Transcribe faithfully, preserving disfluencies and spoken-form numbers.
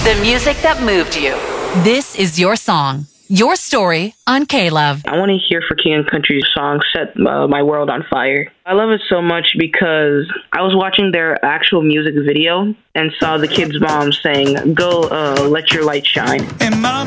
The music that moved you. This is your song, your story on K-Love. I want to hear For King and Country's song, Set uh, My World on Fire. I love it so much because I was watching their actual music video and saw the kid's mom saying, go uh, let your light shine. And mom